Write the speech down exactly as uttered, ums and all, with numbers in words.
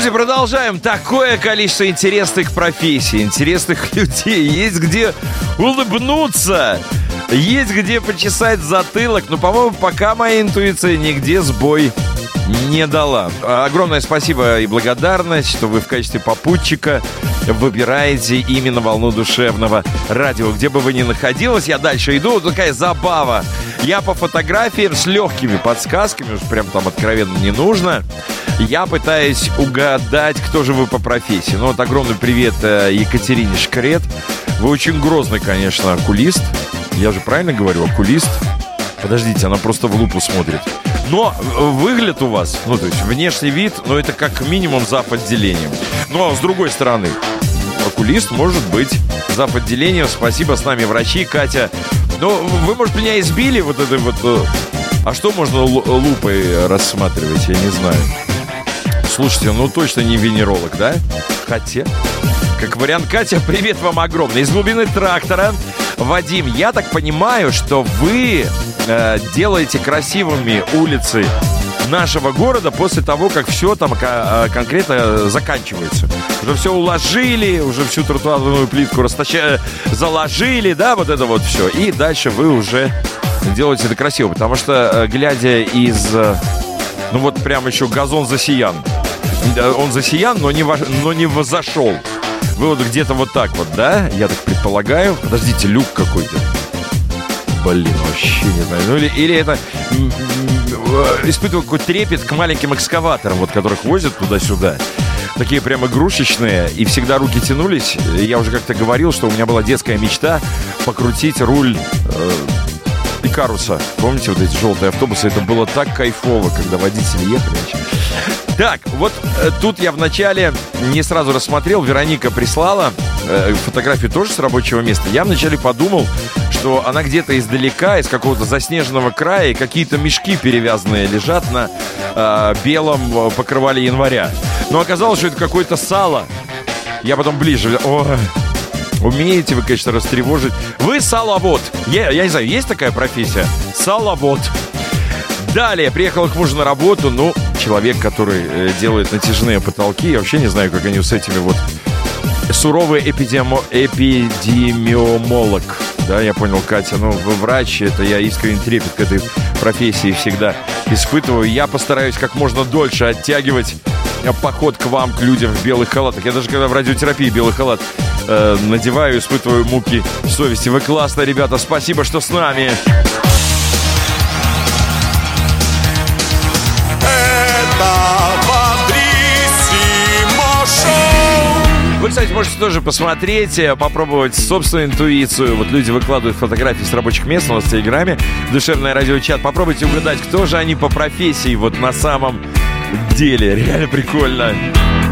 Друзья, продолжаем. Такое количество интересных профессий, интересных людей. Есть где улыбнуться, есть где почесать затылок. Но, по-моему, пока моя интуиция нигде сбой не дала. Огромное спасибо и благодарность, что вы в качестве попутчика выбираете именно волну душевного радио. Где бы вы ни находились, я дальше иду. Вот такая забава. Я по фотографиям с легкими подсказками, уж прям там откровенно не нужно, я пытаюсь угадать, кто же вы по профессии. Ну вот огромный привет Екатерине Шкрет. Вы очень грозный, конечно, окулист. Я же правильно говорю, окулист? Подождите, она просто в лупу смотрит. Но выгляд у вас, ну, то есть внешний вид, ну, это как минимум зав. Отделением. Но, с другой стороны, окулист может быть зав. Отделением. Спасибо, с нами врачи, Катя. Ну, вы, может, меня избили вот этой вот... А что можно лупой рассматривать, я не знаю. Слушайте, ну, точно не венеролог, да? Хотя... Как вариант, Катя, привет вам огромный. Из глубины трактора. Вадим, я так понимаю, что вы э, делаете красивыми улицы нашего города после того, как все там к- конкретно заканчивается. Уже все уложили, уже всю тротуарную плитку растаща... заложили, да, вот это вот все. И дальше вы уже делаете это красиво. Потому что, глядя из... Ну вот прям еще газон засиян. Он засиян, но не, во... но не возошел. Вы вот где-то вот так вот, да? Я так предполагаю. Подождите, люк какой-то. Блин, вообще не знаю. Ну или, или это... Испытываю какой-то трепет к маленьким экскаваторам, вот которых возят туда-сюда. Такие прям игрушечные. И всегда руки тянулись. Я уже как-то говорил, что у меня была детская мечта покрутить руль э, Икаруса. Помните вот эти желтые автобусы? Это было так кайфово, когда водители ехали. Так, вот э, тут я вначале не сразу рассмотрел. Вероника прислала э, фотографию тоже с рабочего места. Я вначале подумал, что она где-то издалека, из какого-то заснеженного края, и какие-то мешки перевязанные лежат на э, белом покрывале января. Но оказалось, что это какое-то сало. Я потом ближе. О, умеете вы, конечно, растревожить. Вы саловод. Я, я не знаю, есть такая профессия? Саловод. Далее, приехал к мужу на работу. Ну, человек, который э, делает натяжные потолки. Я вообще не знаю, как они с этими вот... Суровый эпидемо... эпидемиомолог. Да, я понял, Катя. Ну, вы врач, это я искренне трепет к этой профессии всегда испытываю. Я постараюсь как можно дольше оттягивать поход к вам, к людям в белых халатах. Я даже когда в радиотерапии белый халат э, надеваю, испытываю муки совести. Вы классные, ребята. Спасибо, что с нами. Вы, кстати, можете тоже посмотреть, попробовать собственную интуицию. Вот люди выкладывают фотографии с рабочих мест у нас в Телеграме. Душевное радиочат. Попробуйте угадать, кто же они по профессии вот на самом деле. Реально прикольно.